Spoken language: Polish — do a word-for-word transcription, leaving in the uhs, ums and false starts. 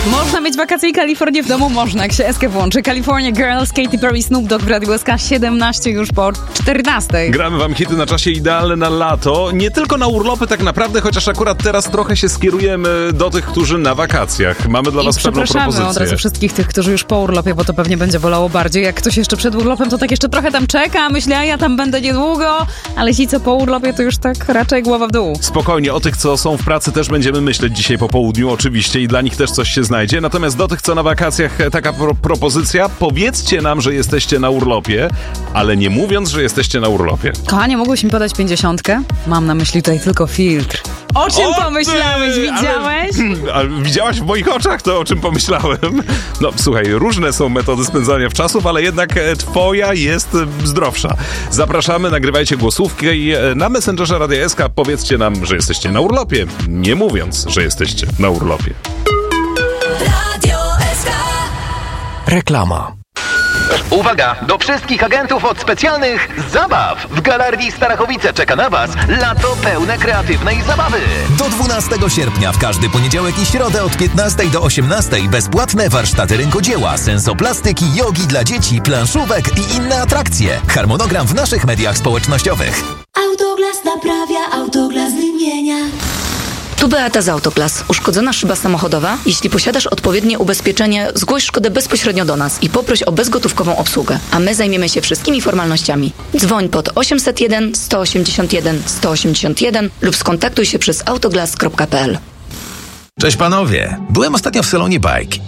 Można mieć wakacje i Kalifornię w domu? Można, jak się eskę włączy. California Girls, Katy Perry, Snoop Dogg w Radiu S K, siedemnaście już po czternastej. Gramy wam hity na czasie idealne na lato. Nie tylko na urlopy tak naprawdę, chociaż akurat teraz trochę się skierujemy do tych, którzy na wakacjach. Mamy dla I was pewną propozycję. przepraszamy od razu wszystkich tych, którzy już po urlopie, bo to pewnie będzie bolało bardziej. Jak ktoś jeszcze przed urlopem, to tak jeszcze trochę tam czeka, myślę, a ja tam będę niedługo, ale ci, co po urlopie, to już tak raczej głowa w dół. Spokojnie, o tych, co są w pracy, też będziemy myśleć dzisiaj po południu, oczywiście, i dla nich też coś się znajdzie. Natomiast do tych, co na wakacjach, taka pro- propozycja, powiedzcie nam, że jesteście na urlopie, ale nie mówiąc, że jesteście na urlopie. Kochanie, mogłeś mi podać pięćdziesiątkę? Mam na myśli tutaj tylko filtr. O czym O, pomyślałeś? ty, Widziałeś? Ale, ale widziałaś w moich oczach to, o czym pomyślałem? No słuchaj, różne są metody spędzania w czasów, ale jednak e, twoja jest e, zdrowsza. Zapraszamy, nagrywajcie głosówki e, na Messengerze Radia S K. Powiedzcie nam, że jesteście na urlopie, nie mówiąc, że jesteście na urlopie. Radio S K. Reklama. Uwaga! Do wszystkich agentów od specjalnych zabaw! W Galerii Starachowice czeka na Was lato pełne kreatywnej zabawy! Do dwunastego sierpnia w każdy poniedziałek i środę od piętnastej do osiemnastej bezpłatne warsztaty rękodzieła, sensoplastyki, jogi dla dzieci, planszówek i inne atrakcje. Harmonogram w naszych mediach społecznościowych. Autoglas naprawia, Autoglas wymienia. Tu Beata z Autoglas. Uszkodzona szyba samochodowa? Jeśli posiadasz odpowiednie ubezpieczenie, zgłoś szkodę bezpośrednio do nas i poproś o bezgotówkową obsługę, a my zajmiemy się wszystkimi formalnościami. Dzwoń pod osiemset jeden sto osiemdziesiąt jeden sto osiemdziesiąt jeden lub skontaktuj się przez autoglas kropka p l. Cześć panowie. Byłem ostatnio w salonie Bike